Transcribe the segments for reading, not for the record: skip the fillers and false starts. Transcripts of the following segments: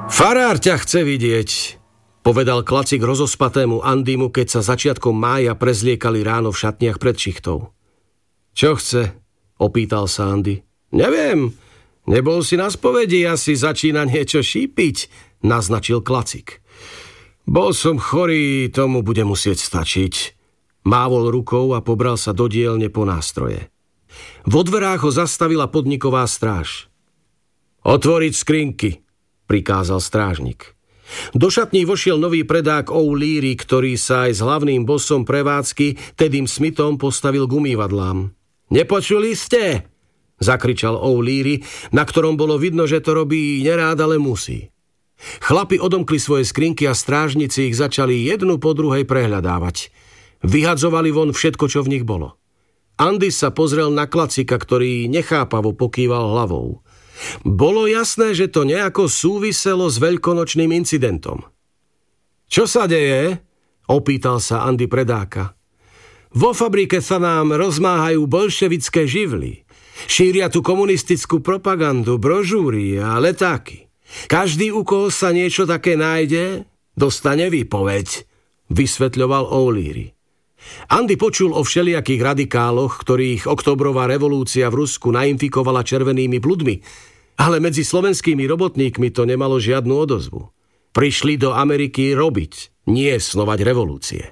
Farár ťa chce vidieť, povedal klacik rozospatému Andymu, keď sa začiatkom mája prezliekali ráno v šatniach pred šichtou. Čo chce? Opýtal sa Andy. Neviem, nebol si na spovedi, asi začína niečo šípiť, naznačil klacik. Bol som chorý, tomu bude musieť stačiť. Mávol rukou a pobral sa do dielne po nástroje. Vo dverách ho zastavila podniková stráž. Otvoriť skrinky, prikázal strážnik. Do šatní vošiel nový predák O'Leary, ktorý sa aj s hlavným bosom prevádzky, Teddym Smithom, postavil k umývadlám. Nepočuli ste? Zakričal O'Leary, na ktorom bolo vidno, že to robí nerád, ale musí. Chlapi odomkli svoje skrinky a strážnici ich začali jednu po druhej prehľadávať. Vyhadzovali von všetko, čo v nich bolo. Andy sa pozrel na klacika, ktorý nechápavo pokýval hlavou. Bolo jasné, že to nejako súviselo s veľkonočným incidentom. Čo sa deje? Opýtal sa Andy predáka. Vo fabrike sa nám rozmáhajú bolševické živly. Šíria tu komunistickú propagandu, brožúry a letáky. Každý, u koho sa niečo také nájde, dostane výpoveď, vysvetľoval O'Leary. Andy počul o všelijakých radikáloch, ktorých októbrová revolúcia v Rusku nainfikovala červenými bludmi, ale medzi slovenskými robotníkmi to nemalo žiadnu odozvu. Prišli do Ameriky robiť, nie snovať revolúcie.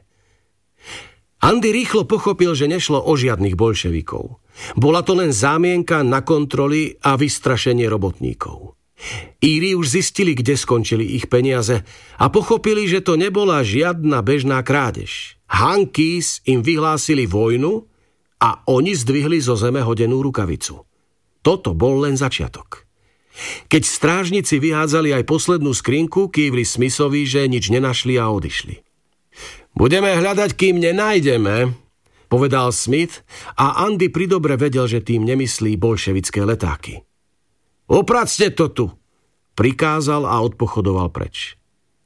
Andy rýchlo pochopil, že nešlo o žiadnych bolševikov. Bola to len zámienka na kontroly a vystrašenie robotníkov. Íri už zistili, kde skončili ich peniaze a pochopili, že to nebola žiadna bežná krádež. Hankies im vyhlásili vojnu a oni zdvihli zo zeme hodenú rukavicu. Toto bol len začiatok. Keď strážnici vyhádzali aj poslednú skrinku, kývli Smithovi, že nič nenašli a odišli. Budeme hľadať, kým nenájdeme, povedal Smith a Andy pridobre vedel, že tým nemyslí bolševické letáky. Upracte to tu, prikázal a odpochodoval preč.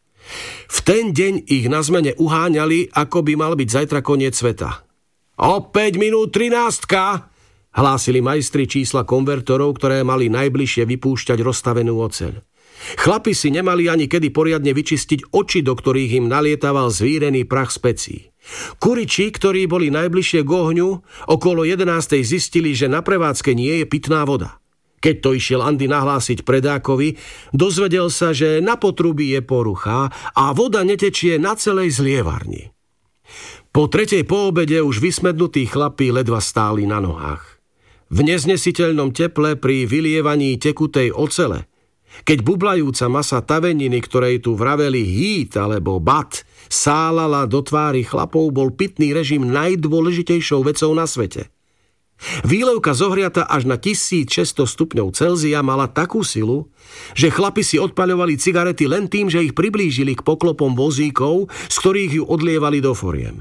V ten deň ich na zmene uháňali, ako by mal byť zajtra koniec sveta. O 5 minút 13, hlásili majstri čísla konvertorov, ktoré mali najbližšie vypúšťať rozstavenú oceľ. Chlapi si nemali ani kedy poriadne vyčistiť oči, do ktorých im nalietaval zvírený prach z pecí. Kuriči, ktorí boli najbližšie k ohňu, okolo 11. zistili, že na prevádzke nie je pitná voda. Keď to išiel Andy nahlásiť predákovi, dozvedel sa, že na potrubí je porucha a voda netečie na celej zlievarni. Po 3. po obede už vysmednutí chlapi ledva stáli na nohách. V neznesiteľnom teple pri vylievaní tekutej ocele, keď bublajúca masa taveniny, ktorej tu vraveli hít alebo bat, sálala do tvári chlapov, bol pitný režim najdôležitejšou vecou na svete. Výlevka zohriata až na 1600 stupňov Celzia mala takú silu, že chlapi si odpaľovali cigarety len tým, že ich priblížili k poklopom vozíkov, z ktorých ju odlievali do foriem.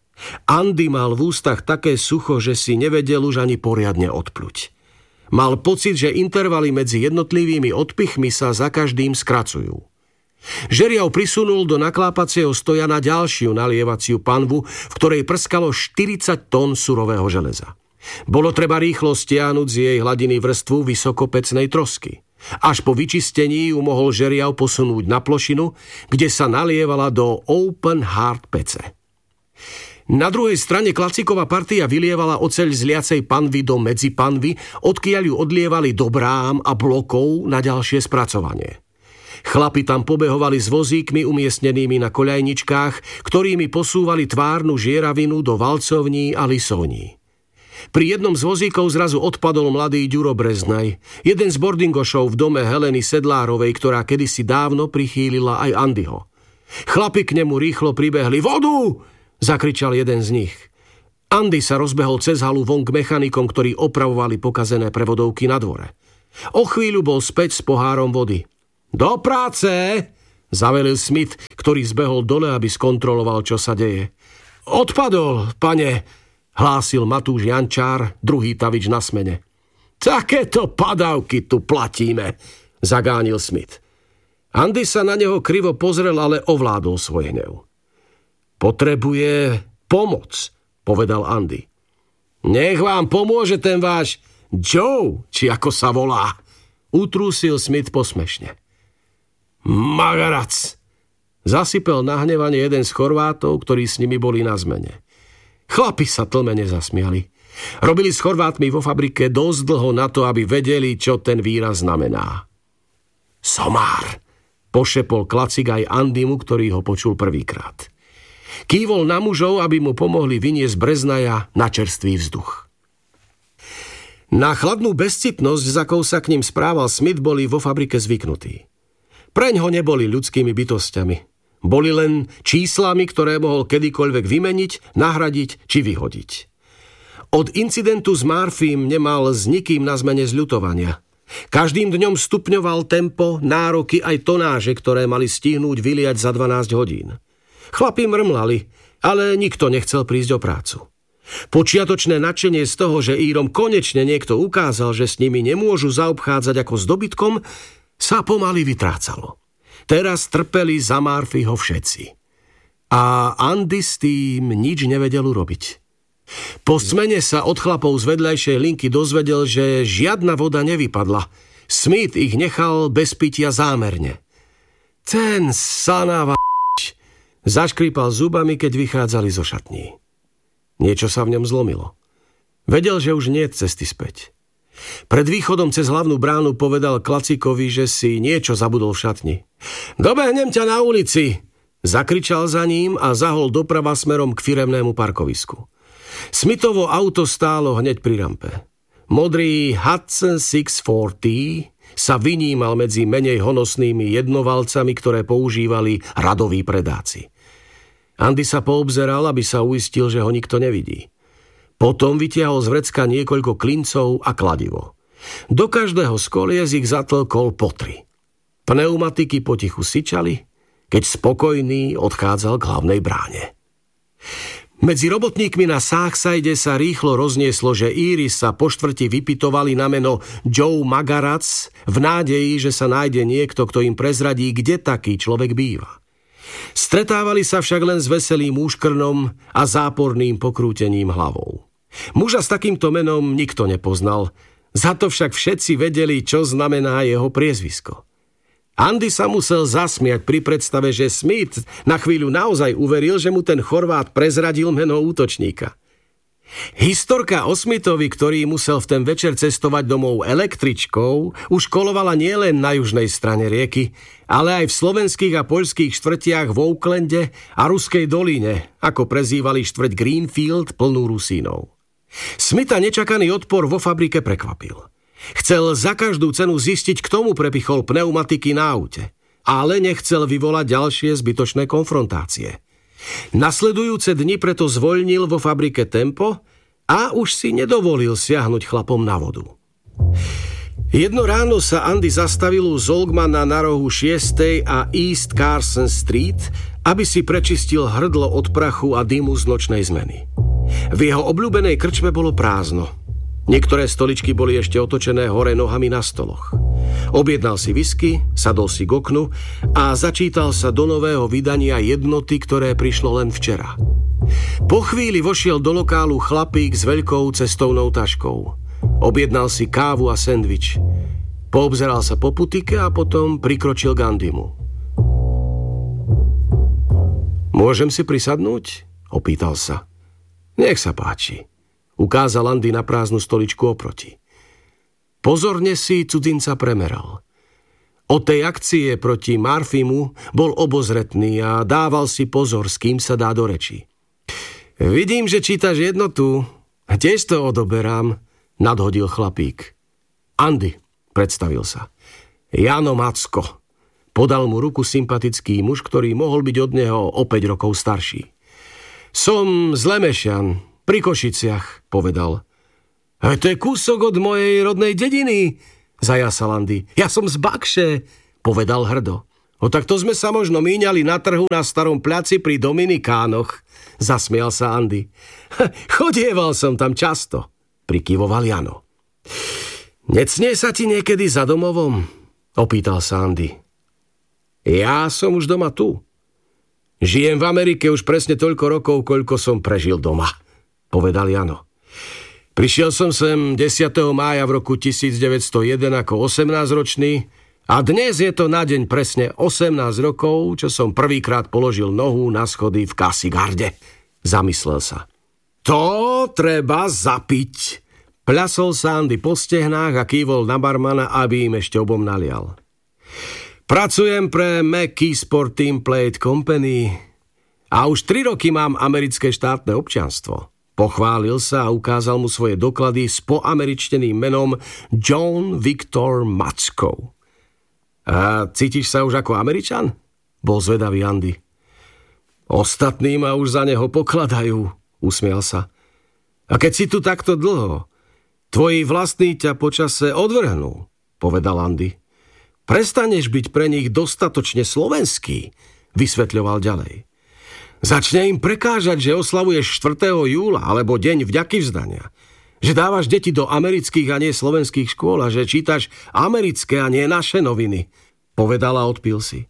Andy mal v ústach také sucho, že si nevedel už ani poriadne odpluť. Mal pocit, že intervaly medzi jednotlivými odpichmi sa za každým skracujú. Žeriav prisunul do naklápacieho stojana ďalšiu nalievaciu panvu, v ktorej prskalo 40 tón surového železa. Bolo treba rýchlo stiahnuť z jej hladiny vrstvu vysokopecnej trosky. Až po vyčistení ju mohol žeriav posunúť na plošinu, kde sa nalievala do open heart pece. Na druhej strane klacíková partia vylievala oceľ z liacej panvy do medzipanvy, odkiaľ ju odlievali do brám a blokov na ďalšie spracovanie. Chlapi tam pobehovali s vozíkmi umiestnenými na koľajničkách, ktorými posúvali tvárnu žieravinu do valcovní a lisovní. Pri jednom z vozíkov zrazu odpadol mladý Ďuro Breznaj, jeden z boardingošov v dome Heleny Sedlárovej, ktorá kedysi dávno prichýlila aj Andyho. Chlapi k nemu rýchlo pribehli. Vodu! Zakričal jeden z nich. Andy sa rozbehol cez halu von k mechanikom, ktorí opravovali pokazené prevodovky na dvore. O chvíľu bol späť s pohárom vody. Do práce! Zavelil Smith, ktorý zbehol dole, aby skontroloval, čo sa deje. Odpadol, pane, hlásil Matúš Jančár, druhý tavič na smene. Takéto padávky tu platíme, zagánil Smith. Andy sa na neho krivo pozrel, ale ovládol svoj hnev. Potrebuje pomoc, povedal Andy. Nech vám pomôže ten váš Joe, či ako sa volá, utrúsil Smith posmešne. Magarac! Zasypel nahnevane jeden z Chorvátov, ktorí s nimi boli na zmene. Chlapi sa tlmene zasmiali. Robili s Chorvátmi vo fabrike dosť dlho na to, aby vedeli, čo ten výraz znamená. Somár! Pošepol klacik aj Andymu, ktorý ho počul prvýkrát. Kývol na mužov, aby mu pomohli vyniesť breznaja na čerstvý vzduch. Na chladnú bezcitnosť, za akou sa k ním správal Smith, boli vo fabrike zvyknutí. Preňho neboli ľudskými bytostiami. Boli len číslami, ktoré mohol kedykoľvek vymeniť, nahradiť či vyhodiť. Od incidentu s Murphym nemal s nikým na zmene zľutovania. Každým dňom stupňoval tempo, nároky aj tonáže, ktoré mali stihnúť vyliať za 12 hodín. Chlapi mrmlali, ale nikto nechcel prísť o prácu. Počiatočné nadšenie z toho, že Írom konečne niekto ukázal, že s nimi nemôžu zaobchádzať ako s dobytkom, sa pomaly vytrácalo. Teraz trpeli za Murphyho všetci. A Andy s tým nič nevedel urobiť. Po smene sa od chlapov z vedľajšej linky dozvedel, že žiadna voda nevypadla. Smith ich nechal bez pitia zámerne. Ten sanava... Zaškrípal zubami, keď vychádzali zo šatní. Niečo sa v ňom zlomilo. Vedel, že už nie je cesty späť. Pred východom cez hlavnú bránu povedal Klacikovi, že si niečo zabudol v šatni. Dobehnem ťa na ulici! Zakričal za ním a zahol doprava smerom k firemnému parkovisku. Smithovo auto stálo hneď pri rampe. Modrý Hudson 640 sa vynímal medzi menej honosnými jednovalcami, ktoré používali radoví predáci. Andy sa poobzeral, aby sa uistil, že ho nikto nevidí. Potom vytiahol z vrecka niekoľko klincov a kladivo. Do každého z kolies ich zatlkol po 3. Pneumatiky potichu syčali, keď spokojný odchádzal k hlavnej bráne. Medzi robotníkmi na Southside sa rýchlo roznieslo, že Íri sa po štvrti vypitovali na meno Joe Magarac v nádeji, že sa nájde niekto, kto im prezradí, kde taký človek býva. Stretávali sa však len s veselým úškrnom a záporným pokrútením hlavou. Muža s takýmto menom nikto nepoznal, za to však všetci vedeli, čo znamená jeho priezvisko. Andy sa musel zasmiať pri predstave, že Smith na chvíľu naozaj uveril, že mu ten Chorvát prezradil meno útočníka. Historka o Smithovi, ktorý musel v ten večer cestovať domov električkou, už kolovala nielen na južnej strane rieky, ale aj v slovenských a poľských štvrtiach v Oaklande a Ruskej doline, ako prezývali štvrť Greenfield plnú Rusínov. Smitha nečakaný odpor vo fabrike prekvapil. Chcel za každú cenu zistiť, k tomu prepichol pneumatiky na aute, ale nechcel vyvolať ďalšie zbytočné konfrontácie. Nasledujúce dni preto zvoľnil vo fabrike tempo a už si nedovolil siahnuť chlapom na vodu. Jedno ráno sa Andy zastavil u Zolgmana na rohu 6. a East Carson Street, aby si prečistil hrdlo od prachu a dymu z nočnej zmeny. V jeho obľúbenej krčme bolo prázdno. Niektoré stoličky boli ešte otočené hore nohami na stoloch. Objednal si whisky, sadol si k oknu a začítal sa do nového vydania Jednoty, ktoré prišlo len včera. Po chvíli vošiel do lokálu chlapík s veľkou cestovnou taškou. Objednal si kávu a sendvič. Poobzeral sa po putike a potom prikročil k Andymu. Môžem si prisadnúť? Opýtal sa. Nech sa páči. Ukázal Andy na prázdnu stoličku oproti. Pozorne si cudzinca premeral. Od tej akcie proti Murphymu bol obozretný a dával si pozor, s kým sa dá do reči. Vidím, že čítaš Jednotu. Tiež to odoberám, nadhodil chlapík. Andy, predstavil sa. Jano Macko. Podal mu ruku sympatický muž, ktorý mohol byť od neho o 5 rokov starší. Som z Lemešan, pri Košiciach, povedal. To je kúsok od mojej rodnej dediny, zajasal Andy. Ja som z Bakše, povedal hrdo. Tak to sme sa možno míňali na trhu na starom pľaci pri Dominikánoch, zasmial sa Andy. Chodieval som tam často, prikyvoval Jano. Necnie sa ti niekedy za domovom? Opýtal sa Andy. Ja som už doma tu. Žijem v Amerike už presne toľko rokov, koľko som prežil doma, povedal Jano. Prišiel som sem 10. mája v roku 1901 ako 18-ročný A dnes je to na deň presne 18 rokov, čo som prvýkrát položil nohu na schody v Kasigarde. Zamyslel sa. To treba zapiť. Pľasol sa Andy po stehnách a kývol na barmana, aby im ešte obom nalial. Pracujem pre McKeesport Team Plate Company a už 3 roky mám americké štátne občianstvo. Pochválil sa a ukázal mu svoje doklady s poameričteným menom John Victor Macko. A cítiš sa už ako Američan? Bol zvedavý Andy. Ostatní ma už za neho pokladajú, usmial sa. A keď si tu takto dlho, tvoji vlastní ťa počase odvrhnú, povedal Andy. Prestaneš byť pre nich dostatočne slovenský, vysvetľoval ďalej. Začne im prekážať, že oslavuješ 4. júla alebo deň vďaky vzdania. Že dávaš deti do amerických a nie slovenských škôl a že čítaš americké a nie naše noviny, povedala a odpil si.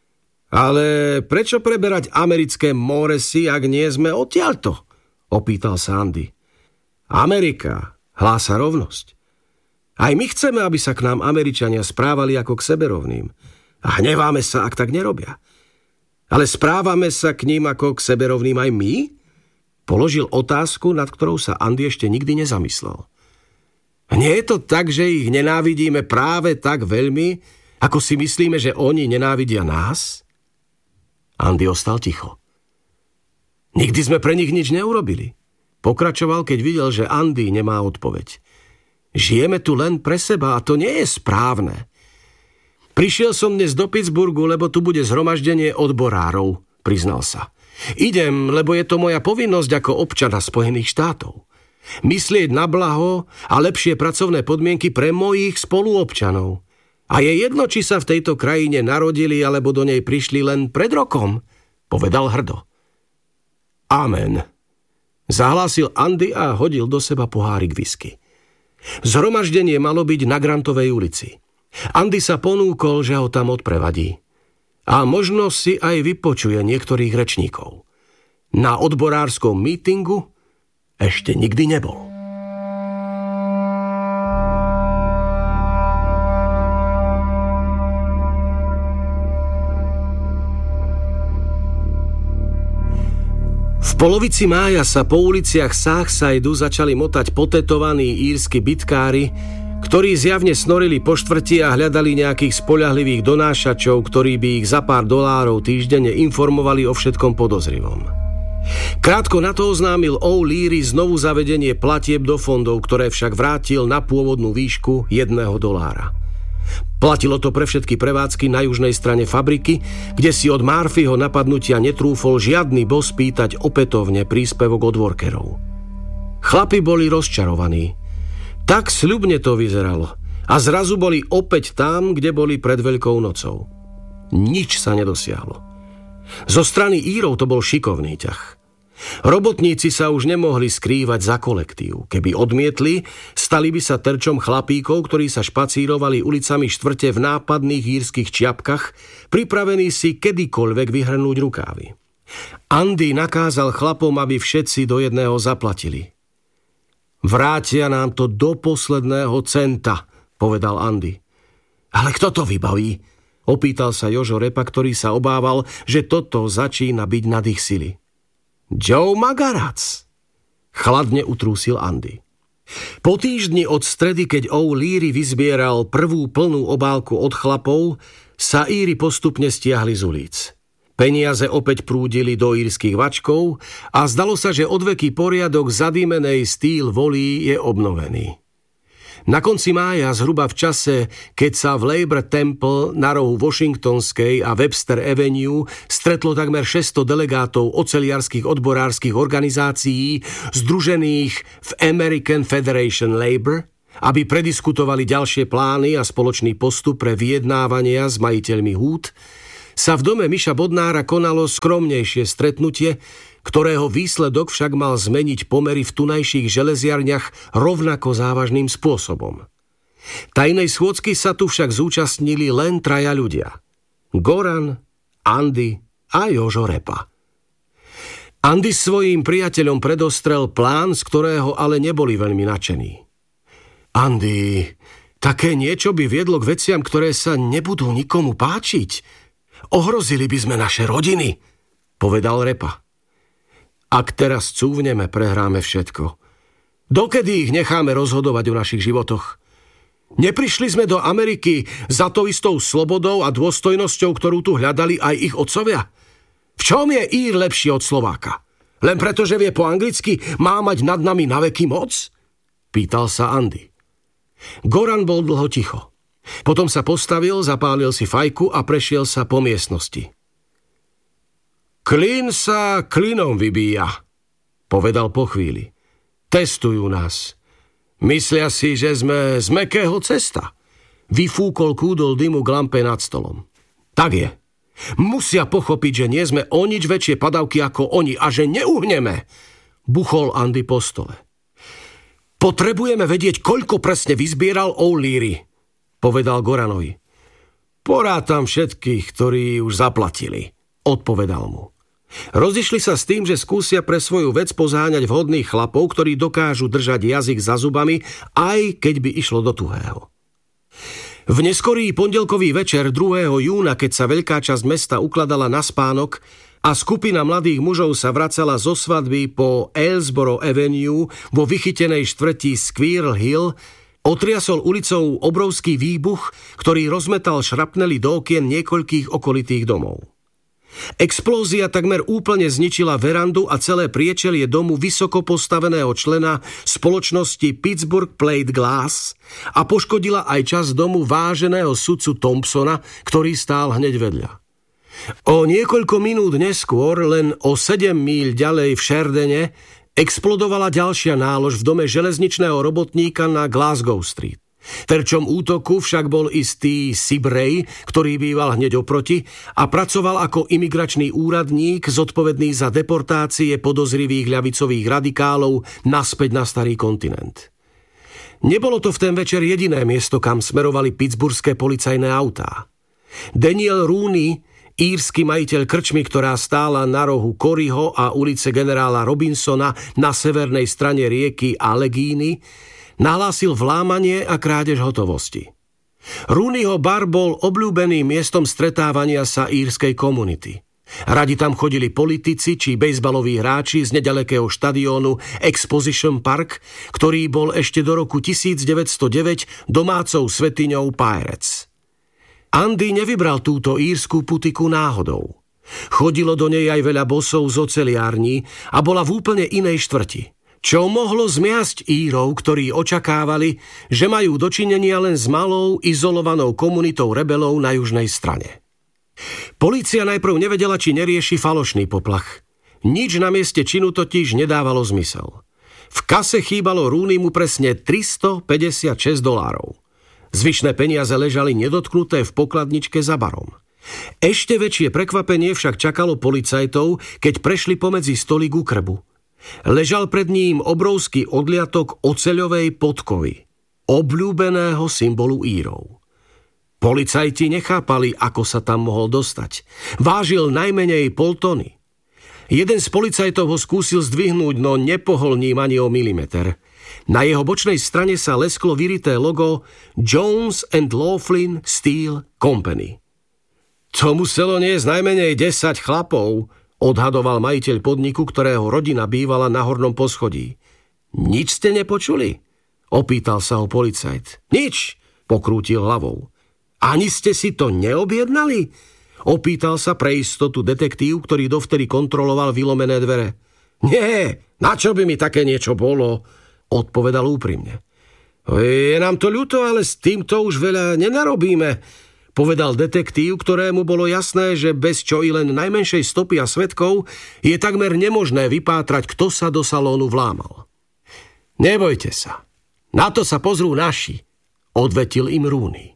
Ale prečo preberať americké moresy, ak nie sme odtiaľto? Opýtal sa Andy. Amerika hlása rovnosť. Aj my chceme, aby sa k nám Američania správali ako k seberovným. A hneváme sa, ak tak nerobia. Ale správame sa k ním ako k seberovným aj my? Položil otázku, nad ktorou sa Andy ešte nikdy nezamyslel. Nie je to tak, že ich nenávidíme práve tak veľmi, ako si myslíme, že oni nenávidia nás? Andy ostal ticho. Nikdy sme pre nich nič neurobili. Pokračoval, keď videl, že Andy nemá odpoveď. Žijeme tu len pre seba a to nie je správne. Prišiel som dnes do Pittsburghu, lebo tu bude zhromaždenie odborárov, priznal sa. Idem, lebo je to moja povinnosť ako občana Spojených štátov. Myslieť na blaho a lepšie pracovné podmienky pre mojich spoluobčanov. A je jedno, či sa v tejto krajine narodili, alebo do nej prišli len pred rokom, povedal hrdo. Amen. Zahlásil Andy a hodil do seba pohárik whisky. Zhromaždenie malo byť na Grantovej ulici. Andy sa ponúkol, že ho tam odprevadí. A možno si aj vypočuje niektorých rečníkov. Na odborárskom mítingu ešte nikdy nebol. V polovici mája sa po uliciach Southsideu začali motať potetovaní írsky bitkári, ktorí zjavne snorili po štvrti a hľadali nejakých spoľahlivých donášačov, ktorí by ich za pár dolárov týždenne informovali o všetkom podozrivom. Krátko na to oznámil O'Leary znovu zavedenie platieb do fondov, ktoré však vrátil na pôvodnú výšku $1. Platilo to pre všetky prevádzky na južnej strane fabriky, kde si od Murphyho napadnutia netrúfol žiadny boss pýtať opätovne príspevok od workerov. Chlapi boli rozčarovaní. Tak sľubne to vyzeralo. A zrazu boli opäť tam, kde boli pred Veľkou nocou. Nič sa nedosiahlo. Zo strany Írov to bol šikovný ťah. Robotníci sa už nemohli skrývať za kolektív. Keby odmietli, stali by sa terčom chlapíkov, ktorí sa špacírovali ulicami štvrte v nápadných írskych čiapkach, pripravení si kedykoľvek vyhrnúť rukávy. Andy nakázal chlapom, aby všetci do jedného zaplatili. Vrátia nám to do posledného centa, povedal Andy. Ale kto to vybaví? Opýtal sa Jožo Repa, ktorý sa obával, že toto začína byť nad ich sily. Joe Magarac, chladne utrúsil Andy. Po týždni od stredy, keď O'Leary vyzbieral prvú plnú obálku od chlapov, sa Íri postupne stiahli z ulic. Peniaze opäť prúdili do írskych vačkov a zdalo sa, že odveký poriadok zadýmenej Steel Valley je obnovený. Na konci mája, zhruba v čase, keď sa v Labor Temple na rohu Washingtonskej a Webster Avenue stretlo takmer 600 delegátov oceliarských odborárskych organizácií združených v American Federation Labor, aby prediskutovali ďalšie plány a spoločný postup pre vyjednávania s majiteľmi húd, sa v dome Miša Bodnára konalo skromnejšie stretnutie, ktorého výsledok však mal zmeniť pomery v tunajších železiarniach rovnako závažným spôsobom. Tajnej schôdzky sa tu však zúčastnili len 3 ľudia. Goran, Andy a Jožo Repa. Andy svojím priateľom predostrel plán, z ktorého ale neboli veľmi nadšení. Andy, Také niečo by viedlo k veciam, ktoré sa nebudú nikomu páčiť. Ohrozili by sme naše rodiny, povedal Repa. Ak teraz cúvneme, prehráme všetko. Dokedy ich necháme rozhodovať o našich životoch? Neprišli sme do Ameriky za to istou slobodou a dôstojnosťou, ktorú tu hľadali aj ich otcovia? V čom je Ír lepší od Slováka? Len preto, že vie po anglicky, má mať nad nami naveky moc? Pýtal sa Andy. Goran bol dlho ticho. Potom sa postavil, zapálil si fajku a prešiel sa po miestnosti. Klin sa klinom vybíja, povedal po chvíli. Testujú nás. Myslia si, že sme z mäkkého cesta. Vyfúkol kúdol dymu k lampe nad stolom. Tak je. Musia pochopiť, že nie sme o nič väčšie padavky ako oni a že neuhneme, buchol Andy po stole. Potrebujeme vedieť, koľko presne vyzbieral O'Leary, povedal Goranovi. Porátam všetkých, ktorí už zaplatili, odpovedal mu. Rozišli sa s tým, že skúsia pre svoju vec pozáňať vhodných chlapov, ktorí dokážu držať jazyk za zubami, aj keď by išlo do tuhého. V neskorý pondelkový večer 2. júna, keď sa veľká časť mesta ukladala na spánok a skupina mladých mužov sa vracala zo svadby po Aylesborough Avenue vo vychytenej štvrti Squirrel Hill, otriasol ulicou obrovský výbuch, ktorý rozmetal šrapnely do okien niekoľkých okolitých domov. Explózia takmer úplne zničila verandu a celé priečelie domu vysoko postaveného člena spoločnosti Pittsburgh Plate Glass a poškodila aj časť domu váženého sudcu Thompsona, ktorý stál hneď vedľa. O niekoľko minút neskôr, len o 7 míľ ďalej v Sherdene, explodovala ďalšia nálož v dome železničného robotníka na Glasgow Street. Terčom útoku však bol istý Sibray, ktorý býval hneď oproti a pracoval ako imigračný úradník zodpovedný za deportácie podozrivých ľavicových radikálov naspäť na starý kontinent. Nebolo to v ten večer jediné miesto, kam smerovali pittsburghské policajné autá. Daniel Rooney, írsky majiteľ krčmy, ktorá stála na rohu Corrieho a ulice generála Robinsona na severnej strane rieky Allegheny, nahlásil vlámanie a krádež hotovosti. Rooneyho bar bol obľúbeným miestom stretávania sa írskej komunity. Radi tam chodili politici či bejzbaloví hráči z nedalekého štadiónu Exposition Park, ktorý bol ešte do roku 1909 domácou svetiňou Pirates. Andy nevybral túto írsku putiku náhodou. Chodilo do nej aj veľa bosov z oceliární a bola v úplne inej štvrti. Čo mohlo zmiasť Írov, ktorí očakávali, že majú dočinenia len s malou, izolovanou komunitou rebelov na južnej strane. Polícia najprv nevedela, či nerieši falošný poplach. Nič na mieste činu totiž nedávalo zmysel. V kase chýbalo Rooneymu presne $356. Zvyšné peniaze ležali nedotknuté v pokladničke za barom. Ešte väčšie prekvapenie však čakalo policajtov, keď prešli pomedzi stolí ku krbu. Ležal pred ním obrovský odliatok oceľovej podkovy, obľúbeného symbolu Írov. Policajti nechápali, ako sa tam mohol dostať. Vážil najmenej 0,5 tony. Jeden z policajtov ho skúsil zdvihnúť, no nepohol ním ani o milimeter. Na jeho bočnej strane sa lesklo vyrité logo Jones and Laughlin Steel Company. To muselo niesť najmenej 10 chlapov, odhadoval majiteľ podniku, ktorého rodina bývala na hornom poschodí. Nič ste nepočuli? Opýtal sa ho policajt. Nič, pokrútil hlavou. Ani ste si to neobjednali? Opýtal sa pre istotu detektív, ktorý dovtedy kontroloval vylomené dvere. Nie, na čo by mi také niečo bolo? Odpovedal úprimne. Je nám to ľúto, ale s týmto už veľa nenarobíme, povedal detektív, ktorému bolo jasné, že bez čo i len najmenšej stopy a svedkov je takmer nemožné vypátrať, kto sa do salónu vlámal. Nebojte sa, na to sa pozrú naši, odvetil im Rooney.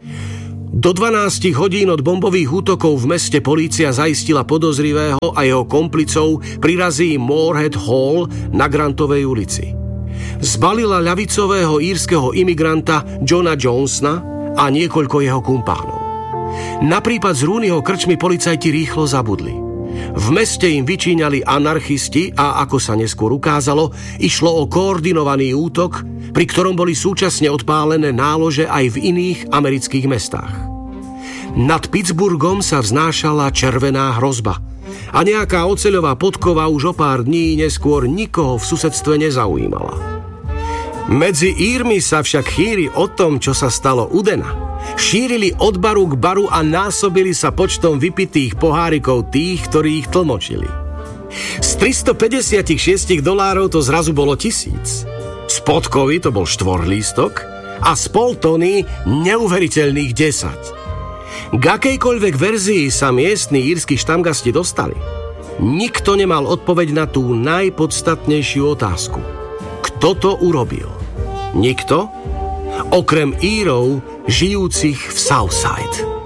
Do 12 hodín od bombových útokov v meste polícia zaistila podozrivého a jeho komplicov pri razii Moorhead Hall na Grantovej ulici. Zbalila ľavicového írskeho imigranta Johna Jonesna a niekoľko jeho kumpánov. Na prípad z Rooneyho krčmy policajti rýchlo zabudli. V meste im vyčíňali anarchisti a, ako sa neskôr ukázalo, išlo o koordinovaný útok, pri ktorom boli súčasne odpálené nálože aj v iných amerických mestách. Nad Pittsburghom sa vznášala červená hrozba a nejaká oceľová podkova už o pár dní neskôr nikoho v susedstve nezaujímala. Medzi Írmi sa však chýry o tom, čo sa stalo u Dana, šírili od baru k baru a násobili sa počtom vypitých pohárikov tých, ktorí ich tlmočili. Z $356 to zrazu bolo 1000. Z podkovy to bol štvorlístok a z poltony neuveriteľných 10. K akejkoľvek verzii sa miestni írsky štamgasti dostali. Nikto nemal odpoveď na tú najpodstatnejšiu otázku. Kto to urobil? Nikto? Okrem Írov žijúcich v Southside.